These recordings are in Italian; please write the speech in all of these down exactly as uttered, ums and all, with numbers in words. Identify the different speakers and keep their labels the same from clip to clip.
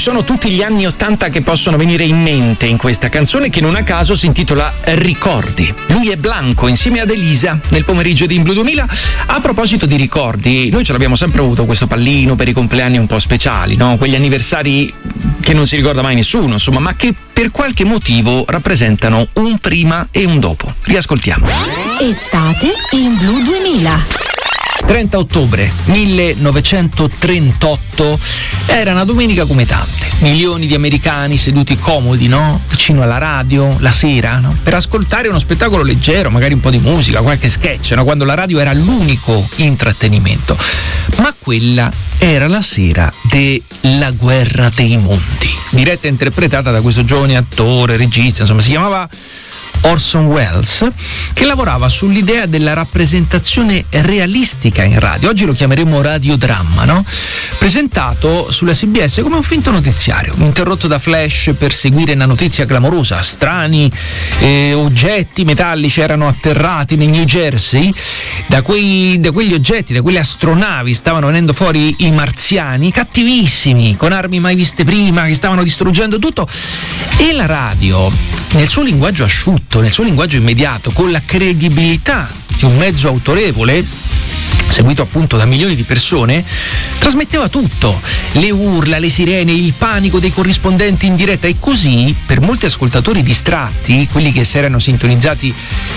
Speaker 1: sono tutti gli anni ottanta che possono venire in mente in questa canzone, che non a caso si intitola Ricordi. Lui è Blanco insieme ad Elisa nel pomeriggio di In Blu duemila. A proposito di ricordi, noi ce l'abbiamo sempre avuto questo pallino per i compleanni un po' speciali, no? Quegli anniversari che non si ricorda mai nessuno, insomma, ma che per qualche motivo rappresentano un prima e un dopo. Riascoltiamo.
Speaker 2: Estate In Blu duemila.
Speaker 1: trenta ottobre millenovecentotrentotto, era una domenica come tante. Milioni di americani seduti comodi, no? Vicino alla radio, la sera, no? Per ascoltare uno spettacolo leggero, magari un po' di musica, qualche sketch, no? Quando la radio era l'unico intrattenimento. Ma quella era la sera della Guerra dei Mondi, diretta e interpretata da questo giovane attore, regista, insomma, si chiamava Orson Welles, che lavorava sull'idea della rappresentazione realistica in radio. Oggi lo chiameremo radiodramma, no? Presentato sulla C B S come un finto notiziario, interrotto da flash per seguire una notizia clamorosa. Strani eh, oggetti metallici erano atterrati nel New Jersey. Da, quei, da quegli oggetti, da quelle astronavi stavano venendo fuori i marziani, cattivissimi, con armi mai viste prima, che stavano distruggendo tutto. E la radio, nel suo linguaggio asciutto, nel suo linguaggio immediato, con la credibilità di un mezzo autorevole, seguito appunto da milioni di persone, trasmetteva tutto: le urla, le sirene, il panico dei corrispondenti in diretta. E così, per molti ascoltatori distratti, quelli che si erano sintonizzati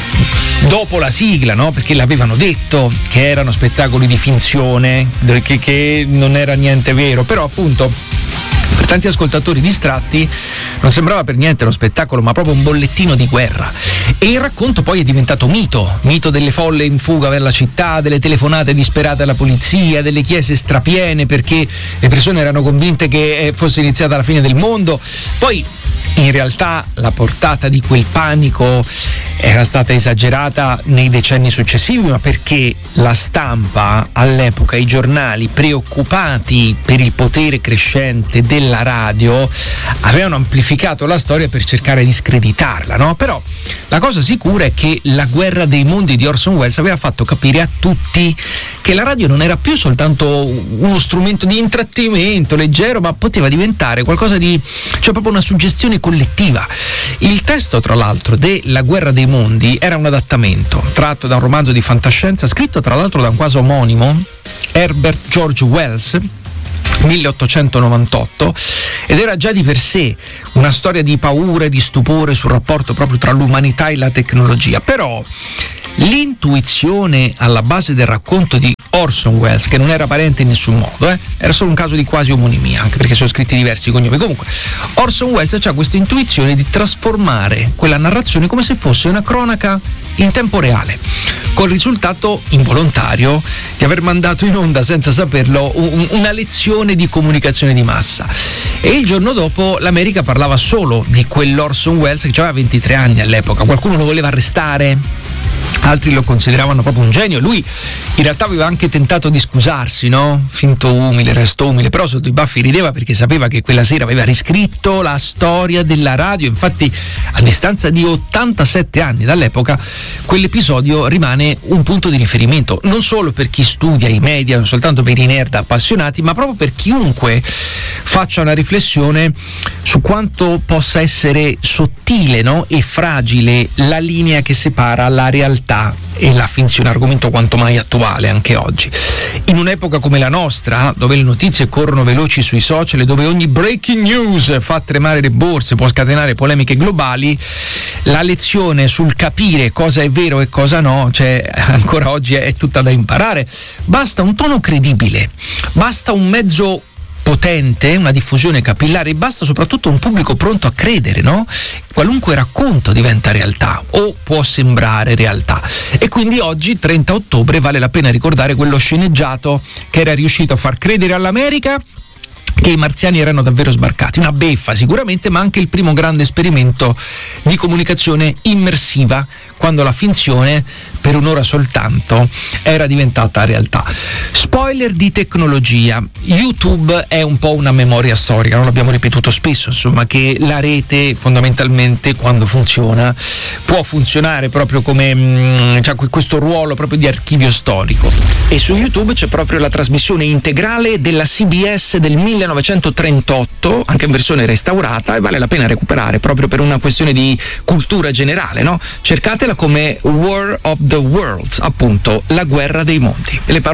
Speaker 1: dopo la sigla, no? Perché l'avevano detto che erano spettacoli di finzione, che, che non era niente vero, però appunto per tanti ascoltatori distratti non sembrava per niente uno spettacolo, ma proprio un bollettino di guerra. E il racconto poi è diventato mito, mito delle folle in fuga per la città, delle telefonate disperate alla polizia, delle chiese strapiene perché le persone erano convinte che fosse iniziata la fine del mondo. Poi in realtà la portata di quel panico era stata esagerata nei decenni successivi, ma perché la stampa all'epoca, i giornali, preoccupati per il potere crescente della radio, avevano amplificato la storia per cercare di screditarla, no? Però la cosa sicura è che la Guerra dei Mondi di Orson Welles aveva fatto capire a tutti che la radio non era più soltanto uno strumento di intrattenimento leggero, ma poteva diventare qualcosa di, cioè proprio una suggestione collettiva. Il testo, tra l'altro, della Guerra dei Mondi era un adattamento tratto da un romanzo di fantascienza scritto tra l'altro da un quasi omonimo, Herbert George Wells, milleottocentonovantotto, ed era già di per sé una storia di paura e di stupore sul rapporto proprio tra l'umanità e la tecnologia. Però l'intuizione alla base del racconto di Orson Welles, che non era parente in nessun modo, eh, era solo un caso di quasi omonimia, anche perché sono scritti diversi cognomi. Comunque Orson Welles ha questa intuizione di trasformare quella narrazione come se fosse una cronaca in tempo reale, col risultato involontario di aver mandato in onda, senza saperlo, un, una lezione di comunicazione di massa. E il giorno dopo l'America parlava solo di quell'Orson Welles che aveva ventitré anni all'epoca. Qualcuno lo voleva arrestare, altri lo consideravano proprio un genio. Lui in realtà aveva anche tentato di scusarsi, no? Finto umile, resto umile, però sotto i baffi rideva perché sapeva che quella sera aveva riscritto la storia della radio. Infatti, a distanza di ottantasette anni dall'epoca, quell'episodio rimane un punto di riferimento, non solo per chi studia i media, non soltanto per i nerd appassionati, ma proprio per chiunque faccia una riflessione su quanto possa essere sottile, no? E fragile la linea che separa la realtà e la finzione, argomento quanto mai attuale anche oggi. In un'epoca come la nostra, dove le notizie corrono veloci sui social e dove ogni breaking news fa tremare le borse, può scatenare polemiche globali, la lezione sul capire cosa è vero e cosa no, cioè ancora oggi è tutta da imparare. Basta un tono credibile, basta un mezzo potente, una diffusione capillare, basta soprattutto un pubblico pronto a credere, no? Qualunque racconto diventa realtà o può sembrare realtà. E quindi oggi, trenta ottobre, vale la pena ricordare quello sceneggiato che era riuscito a far credere all'America che i marziani erano davvero sbarcati. Una beffa sicuramente, ma anche il primo grande esperimento di comunicazione immersiva, quando la finzione per un'ora soltanto era diventata realtà. Spoiler di tecnologia: YouTube è un po' una memoria storica, non l'abbiamo ripetuto spesso, insomma, che la rete fondamentalmente, quando funziona, può funzionare proprio come mh, cioè questo ruolo proprio di archivio storico. E su YouTube c'è proprio la trasmissione integrale della C B S del milleottocentosessanta millenovecentotrentotto, anche in versione restaurata, e vale la pena recuperare proprio per una questione di cultura generale, no? Cercatela come War of the Worlds, appunto, la guerra dei mondi. E le parole